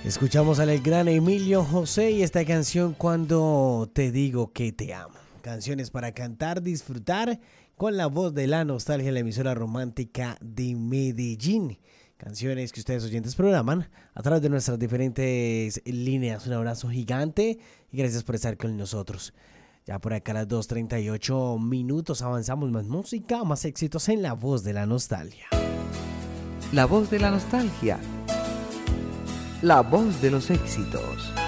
Escuchamos al gran Emilio José y esta canción Cuando te digo que te amo. Canciones para cantar, disfrutar con la voz de la nostalgia, la emisora romántica de Medellín. Canciones que ustedes oyentes programan a través de nuestras diferentes líneas. Un abrazo gigante y gracias por estar con nosotros. Ya por acá a las 2:38 minutos avanzamos, más música, más éxitos en la voz de la nostalgia. La voz de la nostalgia. La voz de los éxitos.